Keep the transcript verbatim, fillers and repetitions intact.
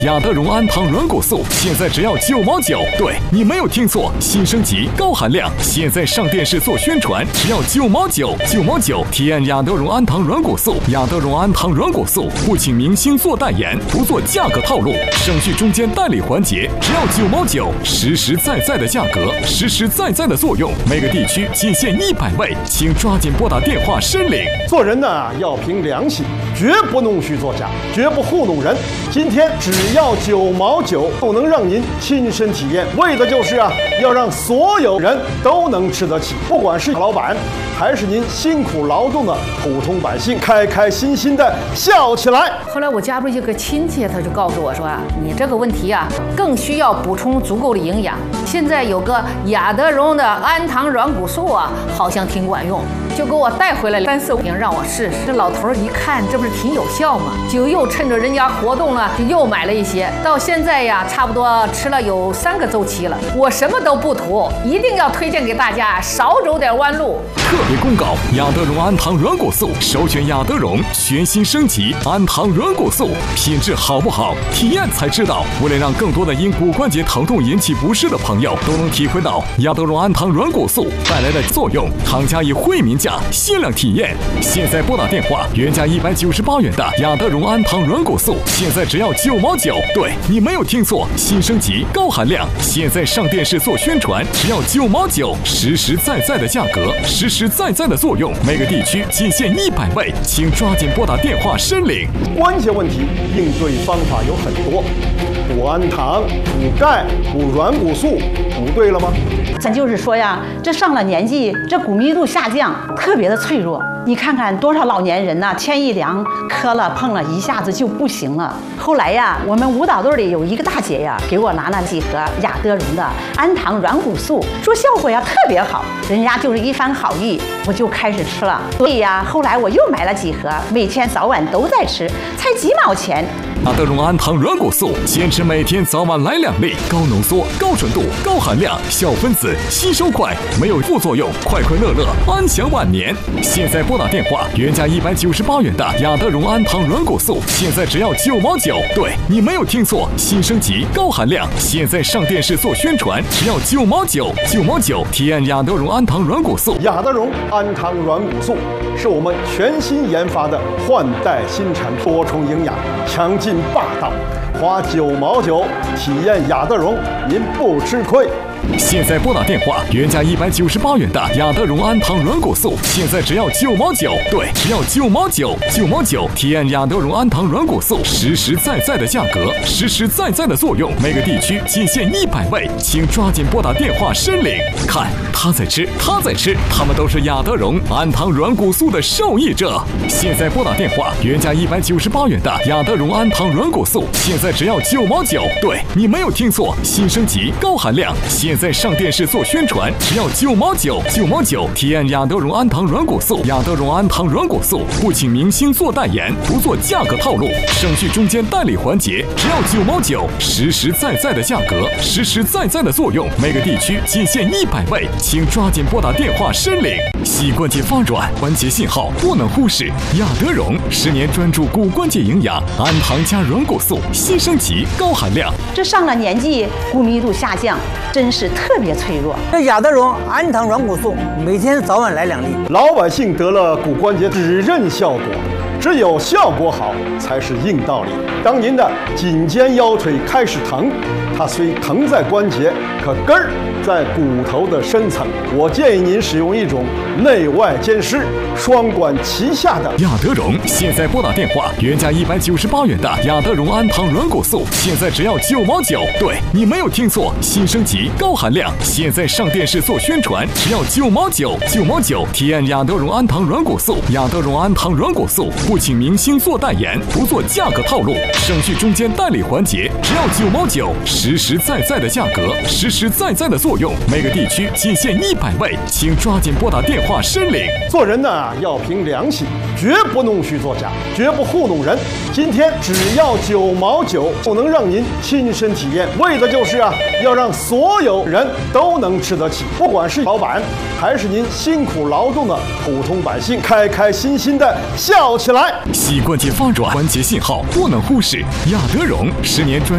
雅德荣安糖软骨素现在只要九毛九，对，你没有听错，新升级高含量，现在上电视做宣传，只要九毛九，九毛九体验雅德荣安糖软骨素。雅德荣安糖软骨素不请明星做代言，不做价格套路，省去中间代理环节，只要九毛九，实实在在的价格，实实在在的作用，每个地区仅限一百位，请抓紧拨打电话申领。 做人呢要凭良心，绝不弄虚作假，绝不糊弄人。今天只要九毛九，都能让您亲身体验，为的就是啊，要让所有人都能吃得起，不管是老板，还是您辛苦劳动的普通百姓，开开心心的笑起来。 后来我家不是有个亲戚，他就告诉我说啊，你这个问题啊，更需要补充足够的营养。现在有个雅德荣的安糖软骨素啊，好像挺管用，就给我带回来三四瓶让我试试。这老头一看，这不是挺有效吗？就又趁着人家活动了，就又买了一些。到现在呀，差不多吃了有三个周期了。我什么都不图，一定要推荐给大家，少走点弯路。 特别公告：雅德荣安糖软骨素，首选雅德荣全新升级安糖软骨素，品质好不好，体验才知道。为了让更多的因骨关节疼痛引起不适的朋友都能体会到雅德荣安糖软骨素带来的作用，厂家以惠民价限量体验。现在拨打电话，原价一百九十八元的雅德荣安糖软骨素，现在只要九毛九。对，你没有听错，新升级高含量，现在上电视做宣传，只要九毛九，实实在在的价格，实实在在的作用，每个地区仅限一百位，请抓紧拨打电话申领。 关节问题应对方法有很多，补氨糖、补钙、补软骨素，补对了吗？ 咱就是说呀，这上了年纪，这骨密度下降，特别的脆弱。你看看多少老年人呐，天一凉，磕了碰了，一下子就不行了。后来呀，我们舞蹈队里有一个大姐呀，给我拿了几盒雅德荣的安糖软骨素，说效果呀特别好，人家就是一番好意，我就开始吃了。所以呀，后来我又买了几盒，每天早晚都在吃，才几毛钱。 雅德荣安糖软骨素，坚持每天早晚来两粒，高浓缩、高纯度、高含量，小分子，吸收快，没有副作用，快快乐乐，安享晚年。现在拨打电话，原价一百九十八元的雅德荣安糖软骨素，现在只要九毛九。对，你没有听错，新升级高含量，现在上电视做宣传，只要九毛九，九毛九体验雅德荣安糖软骨素。 雅德荣安糖软骨素是我们全新研发的换代新产品，多重营养，强劲霸道，花九毛九体验雅德荣，您不吃亏。 现在拨打电话，原价一百九十八元的雅德荣安糖软骨素，现在只要九毛九。对，只要九毛九，九毛九体验雅德荣安糖软骨素，实实在在的价格，实实在在的作用，每个地区仅限一百位，请抓紧拨打电话申领。看，他在吃，他在吃，他们都是雅德荣安糖软骨素的受益者。现在拨打电话，原价一百九十八元的雅德荣安糖软骨素，现在只要九毛九。对，你没有听错，新升级高含量，现在上电视做宣传，只要九毛九，九毛九体验雅德荣安糖软骨素。雅德荣安糖软骨素不请明星做代言，不做价格套路，省去中间代理环节，只要九毛九，实实在在的价格，实实在在的作用，每个地区仅限一百位，请抓紧拨打电话申领。膝关节发软，关节信号不能忽视，雅德荣十年专注骨关节营养，安糖加软骨素，新升级高含量。 这上了年纪，骨密度下降，真是特别脆弱。 这雅德荣安糖软骨素，每天早晚来两粒。 老百姓得了骨关节只认效果，只有效果好才是硬道理。当您的颈肩腰腿开始疼，它虽疼在关节，可根儿在骨头的深层。我建议您使用一种内外兼施、双管齐下的雅德荣。现在拨打电话，原价一百九十八元的雅德荣安糖软骨素，现在只要九毛九。对，你没有听错，新升级高含量，现在上电视做宣传，只要九毛九，九毛九体验雅德荣安糖软骨素。雅德荣安糖软骨素不请明星做代言，不做价格套路，省去中间代理环节，只要九毛九，实实在在的价格，实实在在的作用，每个地区仅限一百位，请抓紧拨打电话申领。 做人呢要凭良心，绝不弄虚作假，绝不糊弄人。今天只要九毛九，就能让您亲身体验，为的就是啊，要让所有人都能吃得起，不管是老板，还是您辛苦劳动的普通百姓，开开心心的笑起来。 膝关节发软，关节信号不能忽视，雅德荣十年专